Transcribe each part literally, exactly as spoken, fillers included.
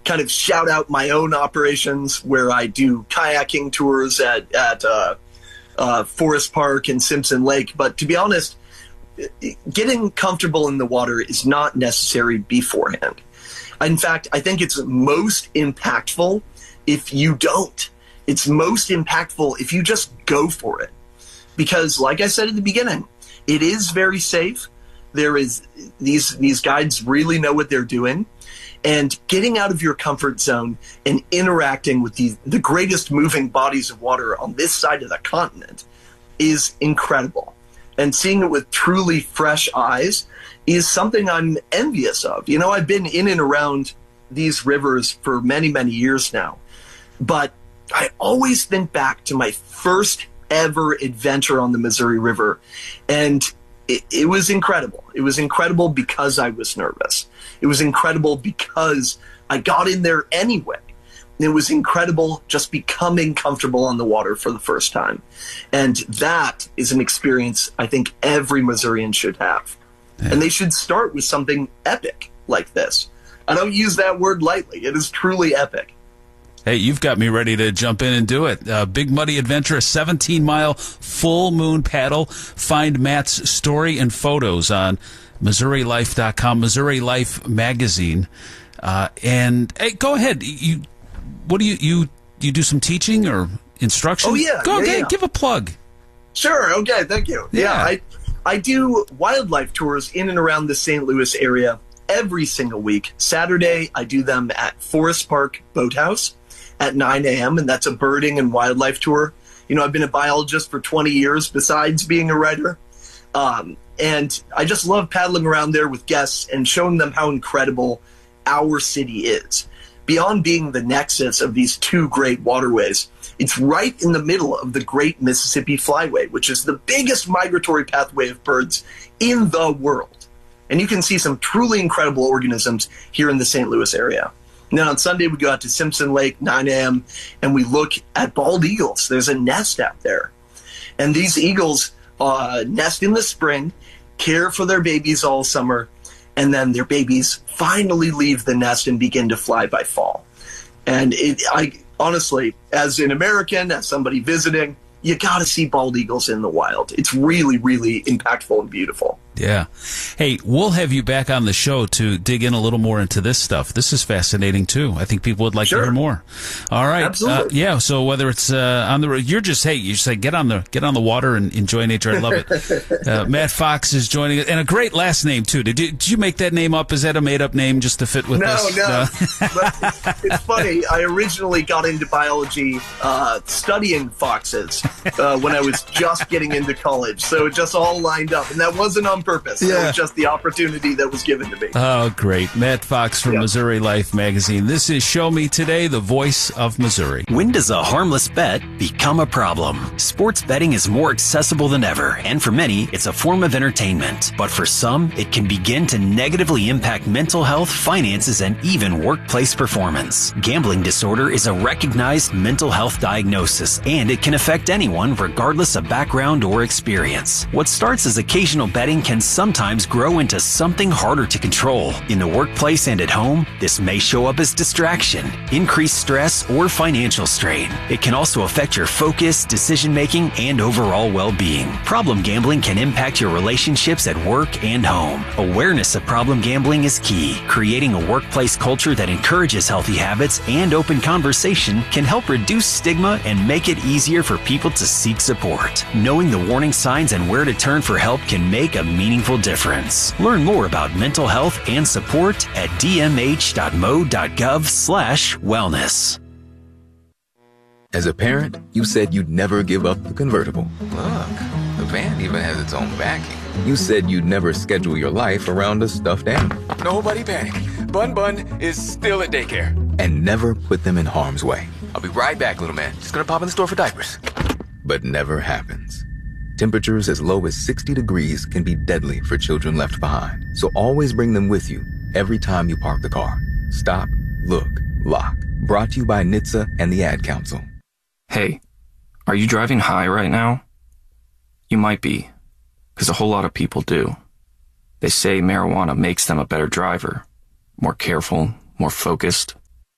kind of shout out my own operations where I do kayaking tours at, at uh, uh, Forest Park and Simpson Lake. But to be honest, getting comfortable in the water is not necessary beforehand. In fact, I think it's most impactful if you don't. It's most impactful if you just go for it. Because like I said at the beginning, it is very safe. There is these these guides really know what they're doing. And getting out of your comfort zone and interacting with the, the greatest moving bodies of water on this side of the continent is incredible. And seeing it with truly fresh eyes is something I'm envious of. You know, I've been in and around these rivers for many, many years now. But I always think back to my first ever adventure on the Missouri River. And it, it was incredible. It was incredible because I was nervous. It was incredible because I got in there anyway. It was incredible just becoming comfortable on the water for the first time. And that is an experience I think every Missourian should have. Yeah. And they should start with something epic like this. I don't use that word lightly. It is truly epic. Hey, you've got me ready to jump in and do it. Uh, Big Muddy Adventure, a seventeen-mile full moon paddle. Find Matt's story and photos on Missouri Life dot com, Missouri Life magazine. Uh, and hey, go ahead. You, what do you you you do some teaching or instruction? Oh yeah, go yeah, ahead, yeah. give a plug. Sure. Okay. Thank you. Yeah. yeah I I do wildlife tours in and around the Saint Louis area every single week. Saturday, I do them at Forest Park Boathouse at nine a.m., and that's a birding and wildlife tour. You know, I've been a biologist for twenty years besides being a writer. Um, and I just love paddling around there with guests and showing them how incredible our city is. Beyond being the nexus of these two great waterways, it's right in the middle of the Great Mississippi Flyway, which is the biggest migratory pathway of birds in the world. And you can see some truly incredible organisms here in the Saint Louis area. And then on Sunday, we go out to Simpson Lake, nine a.m., and we look at bald eagles. There's a nest out there. And these eagles uh, nest in the spring, care for their babies all summer, and then their babies finally leave the nest and begin to fly by fall. And it, I honestly, as an American, as somebody visiting, you got to see bald eagles in the wild. It's really, really impactful and beautiful. Yeah. Hey, we'll have you back on the show to dig in a little more into this stuff. This is fascinating, too. I think people would like Sure. to hear more. All right. Absolutely. Uh, yeah, so whether it's uh, on the road, you're just, hey, you say get on the get on the water and enjoy nature. I love it. uh, Matt Fox is joining us. And a great last name, too. Did you, did you make that name up? Is that a made-up name just to fit with no, this? No, no. But it's, it's funny. I originally got into biology uh, studying foxes uh, when I was just getting into college. So it just all lined up. And that wasn't on purpose. Yeah. It was just the opportunity that was given to me. Oh, great. Matt Fox from yeah. Missouri Life magazine. This is Show Me Today, the voice of Missouri. When does a harmless bet become a problem? Sports betting is more accessible than ever, and for many, it's a form of entertainment. But for some, it can begin to negatively impact mental health, finances, and even workplace performance. Gambling disorder is a recognized mental health diagnosis, and it can affect anyone regardless of background or experience. What starts as occasional betting can sometimes grow into something harder to control. In the workplace and at home, this may show up as distraction, increased stress, or financial strain. It can also affect your focus, decision-making, and overall well-being. Problem gambling can impact your relationships at work and home. Awareness of problem gambling is key. Creating a workplace culture that encourages healthy habits and open conversation can help reduce stigma and make it easier for people to seek support. Knowing the warning signs and where to turn for help can make a meaningful difference. Learn more about mental health and support at d m h dot m o dot gov slash wellness. As a parent, you said you'd never give up the convertible. Look, the van even has its own backing. You said you'd never schedule your life around a stuffed animal. Nobody panic. Bun Bun is still at daycare. And never put them in harm's way. I'll be right back, little man. Just gonna pop in the store for diapers. But never happens. Temperatures as low as sixty degrees can be deadly for children left behind. So always bring them with you every time you park the car. Stop, look, lock. Brought to you by N H T S A and the Ad Council. Hey, are you driving high right now? You might be, because a whole lot of people do. They say marijuana makes them a better driver, more careful, more focused.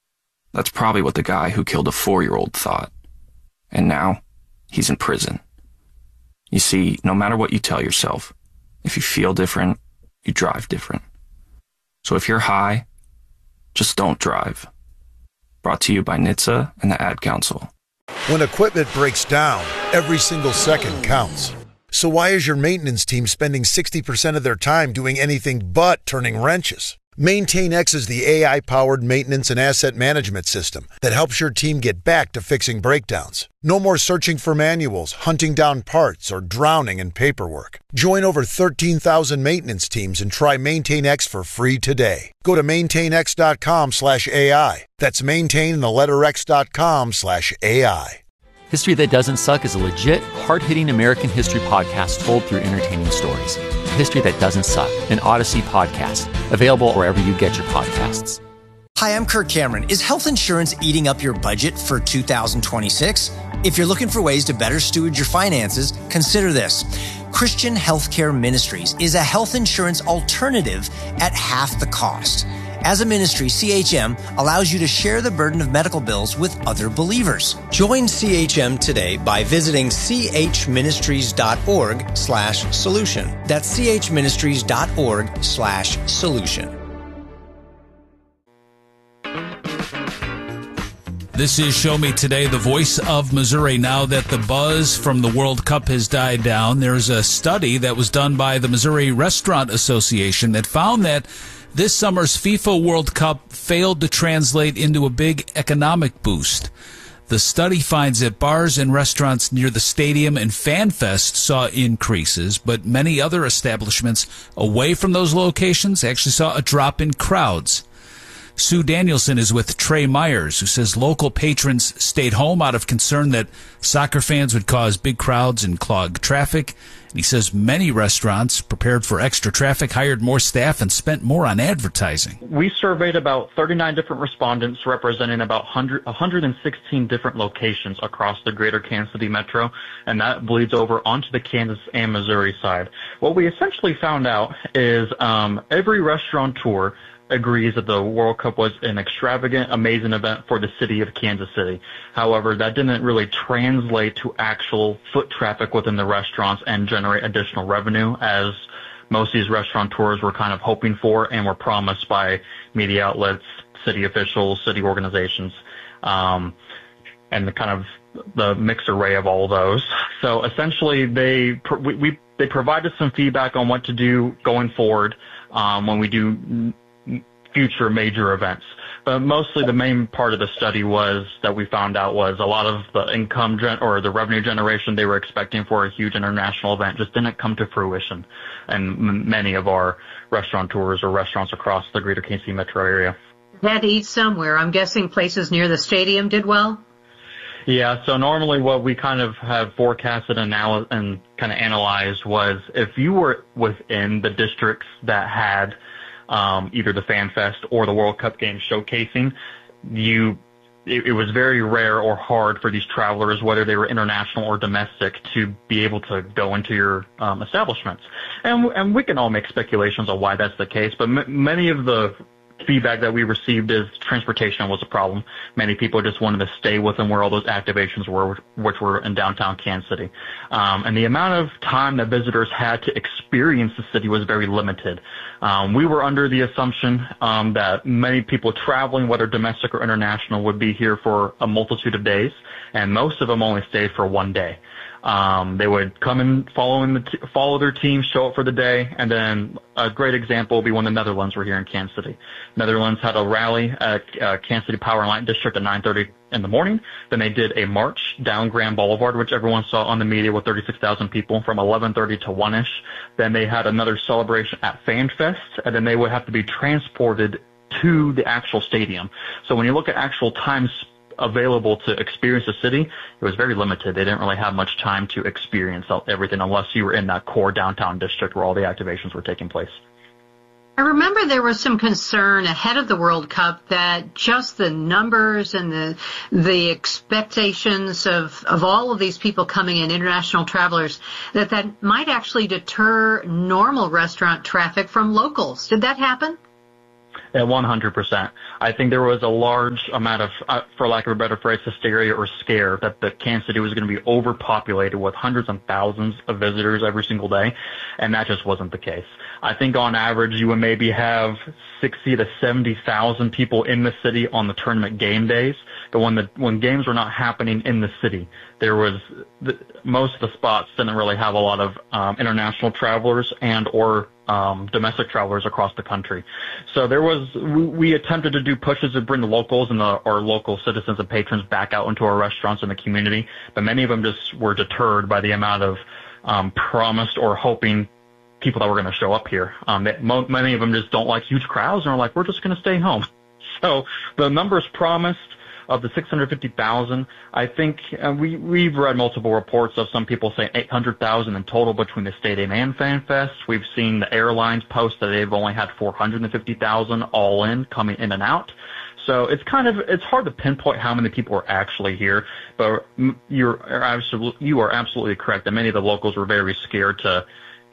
That's probably what the guy who killed a four-year-old thought. And now, he's in prison. You see, no matter what you tell yourself, if you feel different, you drive different. So if you're high, just don't drive. Brought to you by N H T S A and the Ad Council. When equipment breaks down, every single second counts. So why is your maintenance team spending sixty percent of their time doing anything but turning wrenches? MaintainX is the A I-powered maintenance and asset management system that helps your team get back to fixing breakdowns. No more searching for manuals, hunting down parts, or drowning in paperwork. Join over thirteen thousand maintenance teams and try MaintainX for free today. Go to maintainx.com slash AI. That's maintain and the letter x.com slash AI. History That Doesn't Suck is a legit, hard-hitting American history podcast told through entertaining stories. History That Doesn't Suck, an Odyssey podcast, available wherever you get your podcasts. Hi, I'm Kirk Cameron. Is health insurance eating up your budget for two thousand twenty-six? If you're looking for ways to better steward your finances, consider this. Christian Healthcare Ministries is a health insurance alternative at half the cost. As a ministry, C H M allows you to share the burden of medical bills with other believers. Join C H M today by visiting chministries.org slash solution. That's chministries.org slash solution. This is Show Me Today, the voice of Missouri. Now that the buzz from the World Cup has died down, there's a study that was done by the Missouri Restaurant Association that found that this summer's FIFA World Cup failed to translate into a big economic boost. The study finds that bars and restaurants near the stadium and FanFest saw increases, but many other establishments away from those locations actually saw a drop in crowds. Sue Danielson is with Trey Myers, who says local patrons stayed home out of concern that soccer fans would cause big crowds and clog traffic. And he says many restaurants prepared for extra traffic, hired more staff, and spent more on advertising. We surveyed about thirty-nine different respondents representing about one hundred sixteen different locations across the greater Kansas City metro, and that bleeds over onto the Kansas and Missouri side. What we essentially found out is um, every restaurateur agrees that the World Cup was an extravagant, amazing event for the city of Kansas City. However, that didn't really translate to actual foot traffic within the restaurants and generate additional revenue, as most of these restaurateurs were kind of hoping for and were promised by media outlets, city officials, city organizations, um, and the kind of the mixed array of all of those. So essentially, they we, we they provided some feedback on what to do going forward um, when we do future major events. But mostly the main part of the study was that we found out was a lot of the income gen- or the revenue generation they were expecting for a huge international event just didn't come to fruition. And m- many of our restaurateurs or restaurants across the greater Kansas City metro area had to eat somewhere. I'm guessing places near the stadium did well? Yeah, so normally what we kind of have forecasted and, anal- and kind of analyzed was if you were within the districts that had Um, either the FanFest or the World Cup game showcasing, you, it, it was very rare or hard for these travelers, whether they were international or domestic, to be able to go into your um, establishments. And, and we can all make speculations on why that's the case, but m- many of the feedback that we received is transportation was a problem. Many people just wanted to stay within where all those activations were, which were in downtown Kansas City. Um, and the amount of time that visitors had to experience the city was very limited. Um, we were under the assumption um, that many people traveling, whether domestic or international, would be here for a multitude of days, and most of them only stayed for one day. Um, they would come in, follow, in the t- follow their team, show up for the day, and then a great example will be when the Netherlands were here in Kansas City. Netherlands had a rally at uh, Kansas City Power and Light District at nine thirty in the morning. Then they did a march down Grand Boulevard, which everyone saw on the media, with thirty-six thousand people from eleven thirty to one-ish. Then they had another celebration at FanFest, and then they would have to be transported to the actual stadium. So when you look at actual times available to experience the city, it was very limited. They didn't really have much time to experience everything unless you were in that core downtown district where all the activations were taking place. I remember there was some concern ahead of the World Cup that just the numbers and the the expectations of, of all of these people coming in, international travelers, that that might actually deter normal restaurant traffic from locals. Did that happen? At one hundred percent. I think there was a large amount of, uh, for lack of a better phrase, hysteria or scare that the Kansas City was going to be overpopulated with hundreds and thousands of visitors every single day, and that just wasn't the case. I think on average you would maybe have sixty to seventy thousand people in the city on the tournament game days, but when the when games were not happening in the city, there was the, most of the spots didn't really have a lot of um, international travelers and or Um, domestic travelers across the country. So there was, we, we attempted to do pushes to bring the locals and the, our local citizens and patrons back out into our restaurants in the community, but many of them just were deterred by the amount of um, promised or hoping people that were going to show up here. Um, they, mo- many of them just don't like huge crowds and are like, we're just going to stay home. So the numbers promised of the six hundred fifty thousand, I think uh, we, we've read multiple reports of some people saying eight hundred thousand in total between the stadium and FanFest. We've seen the airlines post that they've only had four hundred fifty thousand all in coming in and out. So it's kind of, it's hard to pinpoint how many people are actually here, but you're absolutely, you are absolutely correct that many of the locals were very scared to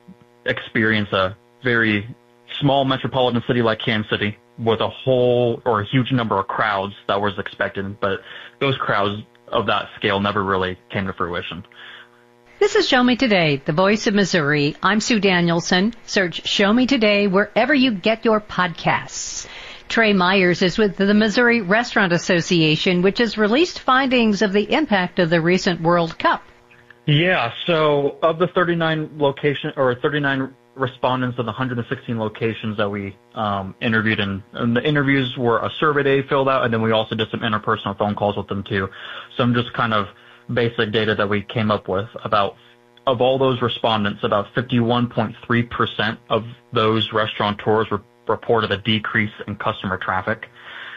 experience a very small metropolitan city like Kansas City with a whole or a huge number of crowds that was expected, but those crowds of that scale never really came to fruition. This is Show Me Today, the voice of Missouri. I'm Sue Danielson. Search Show Me Today wherever you get your podcasts. Trey Myers is with the Missouri Restaurant Association, which has released findings of the impact of the recent World Cup. Yeah, so of the thirty-nine location or thirty-nine respondents of the one hundred sixteen locations that we um, interviewed, and, and the interviews were a survey they filled out, and then we also did some interpersonal phone calls with them too. Some just kind of basic data that we came up with about, of all those respondents, about fifty-one point three percent of those restaurateurs re- reported a decrease in customer traffic.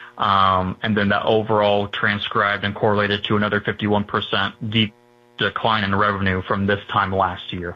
Um, and then that overall transcribed and correlated to another fifty-one percent de- decline in revenue from this time last year.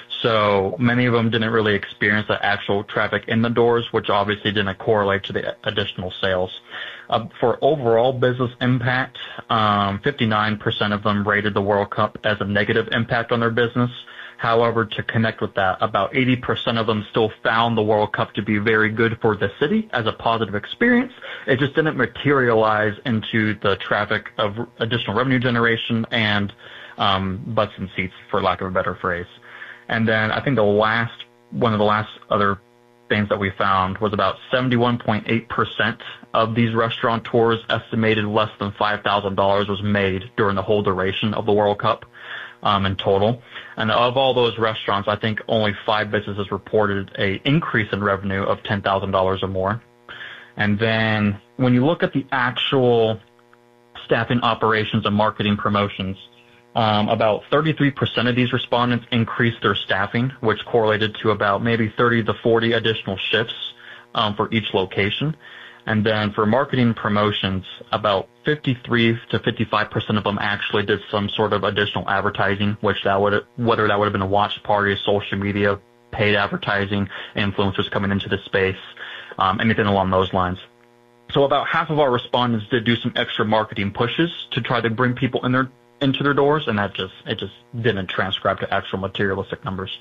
So many of them didn't really experience the actual traffic in the doors, which obviously didn't correlate to the additional sales. Uh, for overall business impact, um, fifty-nine percent of them rated the World Cup as a negative impact on their business. However, to connect with that, about eighty percent of them still found the World Cup to be very good for the city as a positive experience. It just didn't materialize into the traffic of additional revenue generation and um, butts and seats, for lack of a better phrase. And then I think the last, one of the last other things that we found was about seventy-one point eight percent of these restaurateurs estimated less than five thousand dollars was made during the whole duration of the World Cup um, in total. And of all those restaurants, I think only five businesses reported a increase in revenue of ten thousand dollars or more. And then when you look at the actual staffing, operations, and marketing promotions, Um, about thirty-three percent of these respondents increased their staffing, which correlated to about maybe thirty to forty additional shifts um, for each location. And then for marketing promotions, about fifty-three to fifty-five percent of them actually did some sort of additional advertising, which that would, whether that would have been a watch party, social media, paid advertising, influencers coming into the space, um, anything along those lines. So about half of our respondents did do some extra marketing pushes to try to bring people in their into their doors, and that just it just didn't transcribe to actual materialistic numbers.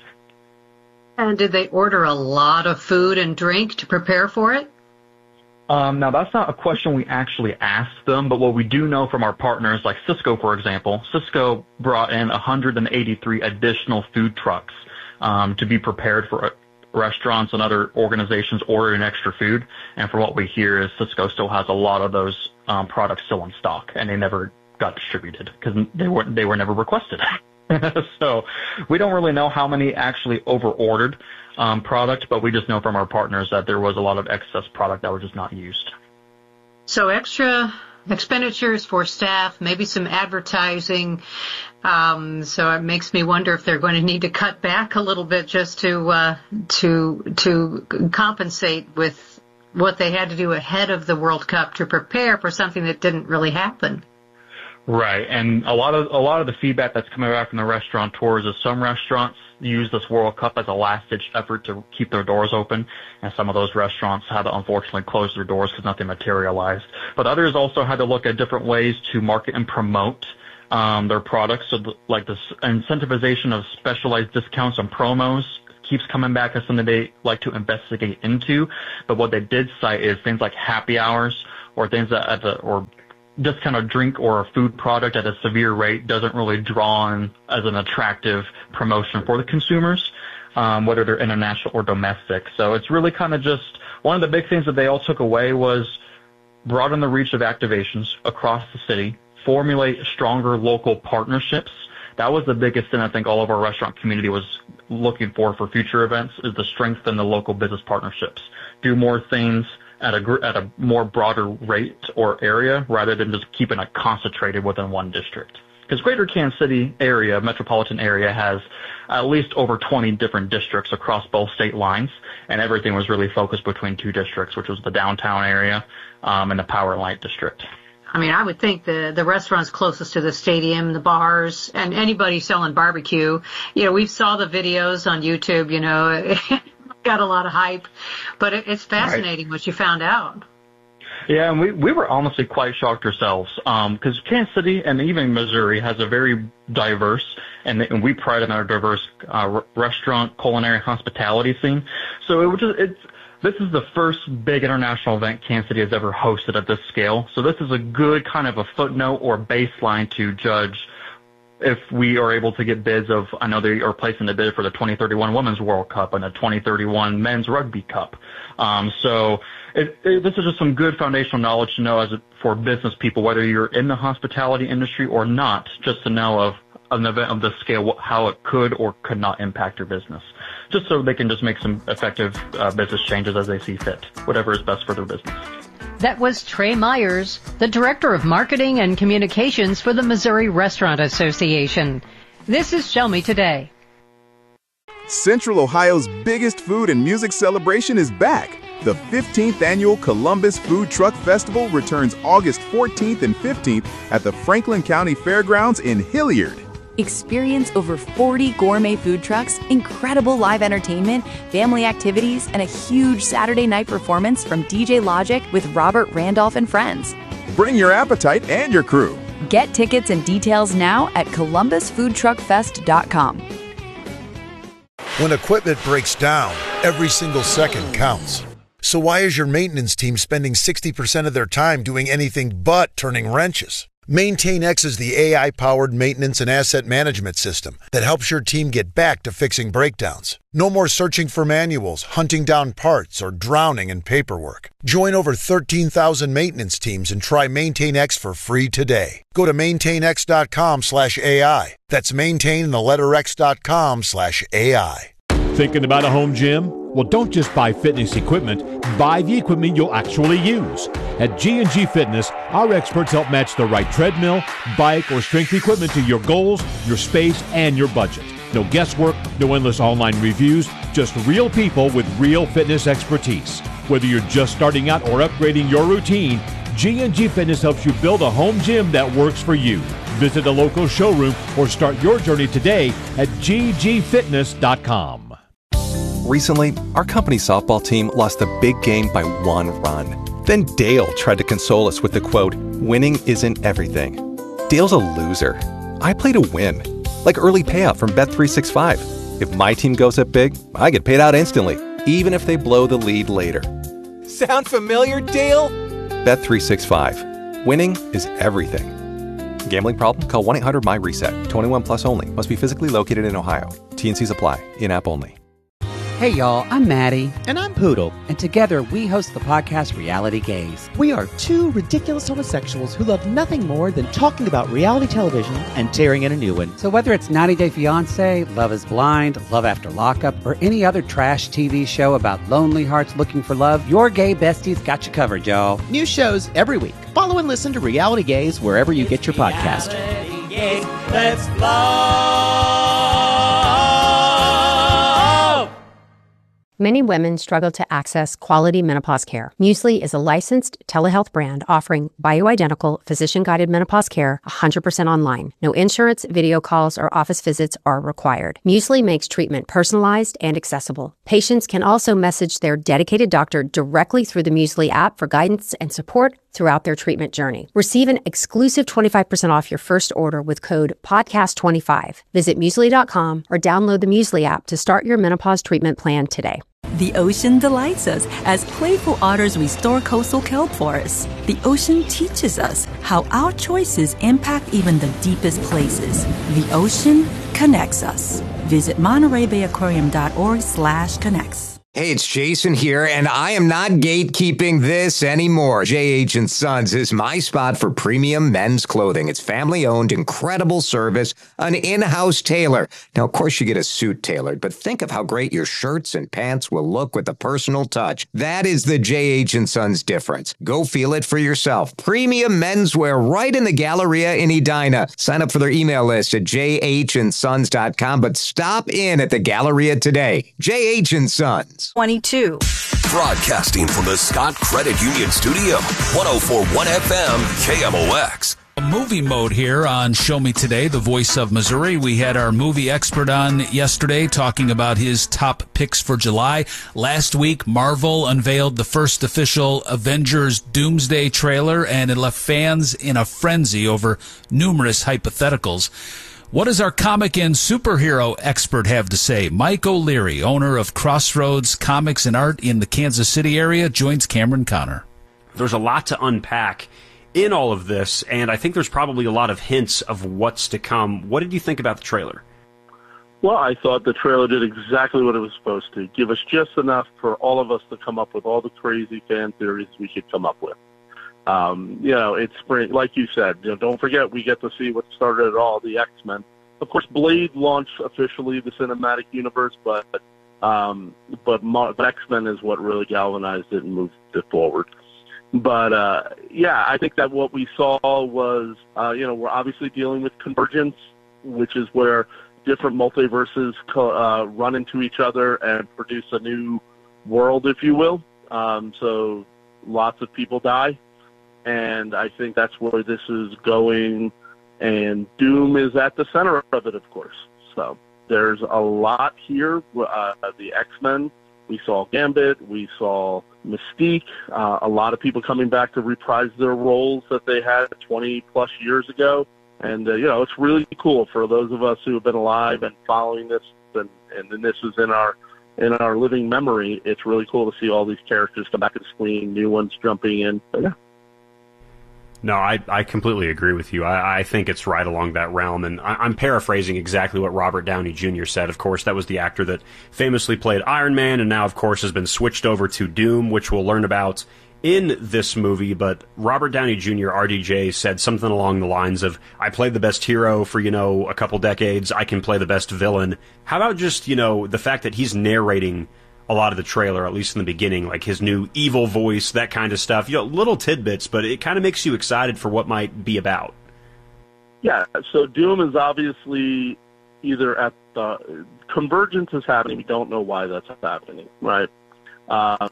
And did they order a lot of food and drink to prepare for it? Um, now, that's not a question we actually asked them, but what we do know from our partners, like Cisco, for example, Cisco brought in one hundred eighty-three additional food trucks um, to be prepared for restaurants and other organizations ordering extra food. And from what we hear is Cisco still has a lot of those um, products still in stock, and they never got distributed because they were they were never requested. So we don't really know how many actually over-ordered um, product, but we just know from our partners that there was a lot of excess product that was just not used. So extra expenditures for staff, maybe some advertising. Um, so it makes me wonder if they're going to need to cut back a little bit just to uh, to to compensate with what they had to do ahead of the World Cup to prepare for something that didn't really happen. Right, and a lot of a lot of the feedback that's coming back from the restaurateurs is some restaurants use this World Cup as a last-ditch effort to keep their doors open, and some of those restaurants had to unfortunately close their doors because nothing materialized. But others also had to look at different ways to market and promote um, their products, so the, like the incentivization of specialized discounts and promos keeps coming back as something they like to investigate into. But what they did cite is things like happy hours or things that at the, or just kind of drink or a food product at a severe rate doesn't really draw on as an attractive promotion for the consumers, um, whether they're international or domestic. So it's really kind of just one of the big things that they all took away was broaden the reach of activations across the city, formulate stronger local partnerships. That was the biggest thing I think all of our restaurant community was looking for for future events, is to strengthen the local business partnerships. Do more things at a at a more broader rate or area rather than just keeping it concentrated within one district. Because Greater Kansas City area, metropolitan area, has at least over twenty different districts across both state lines, and everything was really focused between two districts, which was the downtown area um, and the Power and Light district. I mean, I would think the, the restaurants closest to the stadium, the bars, and anybody selling barbecue, you know, we saw the videos on YouTube, you know, it got a lot of hype, but it, it's fascinating right. what you found out. Yeah, and we, we were honestly quite shocked ourselves, because um, Kansas City and even Missouri has a very diverse, and, and we pride in our diverse uh, restaurant, culinary, hospitality scene. So it was just, it's, this is the first big international event Kansas City has ever hosted at this scale. So this is a good kind of a footnote or baseline to judge if we are able to get bids of, I know they are placing the bid for the twenty thirty-one Women's World Cup and the twenty thirty-one Men's Rugby Cup. Um, so it, it, this is just some good foundational knowledge to know as a, for business people, whether you're in the hospitality industry or not, just to know of an event of this scale, how it could or could not impact your business, just so they can just make some effective uh, business changes as they see fit, whatever is best for their business. That was Trey Myers, the Director of Marketing and Communications for the Missouri Restaurant Association. This is Show Me Today. Central Ohio's biggest food and music celebration is back. The fifteenth Annual Columbus Food Truck Festival returns August fourteenth and fifteenth at the Franklin County Fairgrounds in Hilliard. Experience over forty gourmet food trucks, incredible live entertainment, family activities, and a huge Saturday night performance from D J Logic with Robert Randolph and friends. Bring your appetite and your crew. Get tickets and details now at columbus food truck fest dot com. When equipment breaks down, every single second counts. So why is your maintenance team spending sixty percent of their time doing anything but turning wrenches? MaintainX is the A I-powered maintenance and asset management system that helps your team get back to fixing breakdowns. No more searching for manuals, hunting down parts, or drowning in paperwork. Join over thirteen thousand maintenance teams and try MaintainX for free today. Go to maintainx.com slash AI. That's maintain the letter x.com slash AI. Thinking about a home gym? Well, don't just buy fitness equipment. Buy the equipment you'll actually use. At G and G Fitness, our experts help match the right treadmill, bike, or strength equipment to your goals, your space, and your budget. No guesswork, no endless online reviews, just real people with real fitness expertise. Whether you're just starting out or upgrading your routine, G and G Fitness helps you build a home gym that works for you. Visit a local showroom or start your journey today at g g fitness dot com. Recently, our company softball team lost a big game by one run. Then Dale tried to console us with the quote, "Winning isn't everything." Dale's a loser. I play to win. Like early payout from Bet three sixty-five. If my team goes up big, I get paid out instantly, even if they blow the lead later. Sound familiar, Dale? Bet three sixty-five. Winning is everything. Gambling problem? Call one eight hundred M Y reset. twenty-one plus only. Must be physically located in Ohio. T and Cs apply. In-app only. Hey y'all, I'm Maddie. And I'm Poodle. And together we host the podcast Reality Gaze. We are two ridiculous homosexuals who love nothing more than talking about reality television and tearing in a new one. So whether it's ninety day fiance, Love is Blind, Love After Lockup, or any other trash T V show about lonely hearts looking for love, your gay besties got you covered, y'all. New shows every week. Follow and listen to Reality Gaze wherever you get your podcast. Reality Gaze, let's love. Many women struggle to access quality menopause care. Muesli is a licensed telehealth brand offering bioidentical, physician-guided menopause care one hundred percent online. No insurance, video calls, or office visits are required. Muesli makes treatment personalized and accessible. Patients can also message their dedicated doctor directly through the Muesli app for guidance and support throughout their treatment journey. Receive an exclusive twenty-five percent off your first order with code podcast twenty-five. Visit muesli dot com or download the Muesli app to start your menopause treatment plan today. The ocean delights us as playful otters restore coastal kelp forests. The ocean teaches us how our choices impact even the deepest places. The ocean connects us. Visit Monterey Bay Aquarium dot org slash connects. Hey, it's Jason here, and I am not gatekeeping this anymore. J H and Sons is my spot for premium men's clothing. It's family-owned, incredible service, an in-house tailor. Now, of course, you get a suit tailored, but think of how great your shirts and pants will look with a personal touch. That is the J H and Sons difference. Go feel it for yourself. Premium menswear right in the Galleria in Edina. Sign up for their email list at j h and sons dot com, but stop in at the Galleria today. J H and Sons. twenty-two. Broadcasting from the Scott Credit Union Studio, one oh four point one F M, K M O X. Movie mode here on Show Me Today, the voice of Missouri. We had our movie expert on yesterday talking about his top picks for July. Last week, Marvel unveiled the first official Avengers Doomsday trailer, and it left fans in a frenzy over numerous hypotheticals. What does our comic and superhero expert have to say? Mike O'Leary, owner of Crossroads Comics and Art in the Kansas City area, joins Cameron Connor. There's a lot to unpack in all of this, and I think there's probably a lot of hints of what's to come. What did you think about the trailer? Well, I thought the trailer did exactly what it was supposed to. Give us just enough for all of us to come up with all the crazy fan theories we could come up with. Um, you know, it's like you said, you know, don't forget we get to see what started it all, the X-Men. Of course, Blade launched officially the cinematic universe, but um, but Mar- X-Men is what really galvanized it and moved it forward. But, uh, yeah, I think that what we saw was, uh, you know, we're obviously dealing with convergence, which is where different multiverses co- uh, run into each other and produce a new world, if you will. Um, so lots of people die. And I think that's where this is going, and Doom is at the center of it, of course. So there's a lot here. Uh, the X-Men, we saw Gambit, we saw Mystique, uh, a lot of people coming back to reprise their roles that they had twenty-plus years ago. And, uh, you know, it's really cool for those of us who have been alive and following this, and, and then this is in our in our living memory. It's really cool to see all these characters come back to the screen, new ones jumping in. But, yeah. No, I, I completely agree with you. I, I think it's right along that realm, and I, I'm paraphrasing exactly what Robert Downey Junior said. Of course, that was the actor that famously played Iron Man, and now, of course, has been switched over to Doom, which we'll learn about in this movie. But Robert Downey Junior, R D J, said something along the lines of, I played the best hero for, you know, a couple decades. I can play the best villain. How about just, you know, the fact that he's narrating a lot of the trailer, at least in the beginning, like his new evil voice, that kind of stuff. You know, little tidbits, but it kind of makes you excited for what might be about. Yeah, so Doom is obviously either at the... Convergence is happening. We don't know why that's happening, right? Uh,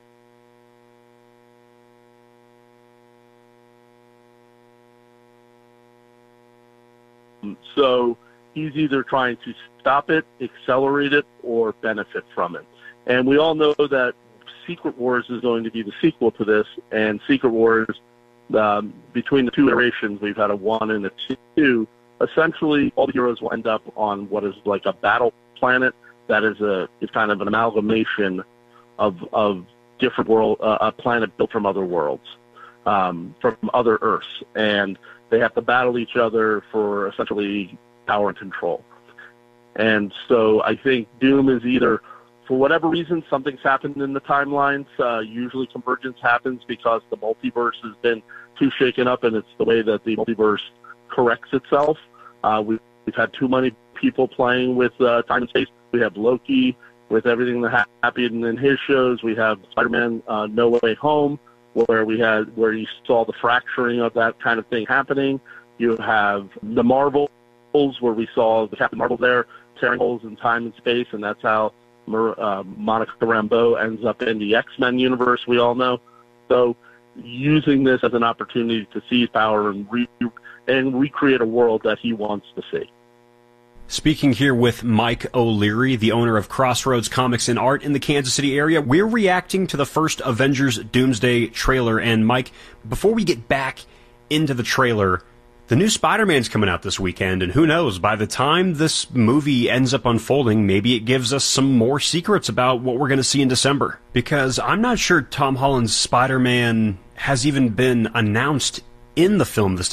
so he's either trying to stop it, accelerate it, or benefit from it. And we all know that Secret Wars is going to be the sequel to this, and Secret Wars, um, between the two iterations, we've had a one and a two. Essentially, all the heroes will end up on what is like a battle planet that is a is kind of an amalgamation of of different world, uh, a planet built from other worlds, um, from other Earths, and they have to battle each other for essentially power and control. And so I think Doom is either, for whatever reason, something's happened in the timelines. Uh, usually convergence happens because the multiverse has been too shaken up, and it's the way that the multiverse corrects itself. Uh, we've, we've had too many people playing with uh, time and space. We have Loki with everything that happened in his shows. We have Spider-Man uh, No Way Home, where we had where you saw the fracturing of that kind of thing happening. You have the Marvels, where we saw the Captain Marvel there tearing holes in time and space, and that's how Mar- uh, Monica Rambeau ends up in the X-Men universe, we all know. So using this as an opportunity to seize power and, re- and recreate a world that he wants to see. Speaking here with Mike O'Leary, the owner of Crossroads Comics and Art in the Kansas City area, we're reacting to the first Avengers Doomsday trailer. And Mike, before we get back into the trailer, the new Spider-Man's coming out this weekend, and who knows, by the time this movie ends up unfolding, maybe it gives us some more secrets about what we're going to see in December. Because I'm not sure Tom Holland's Spider-Man has even been announced in the film this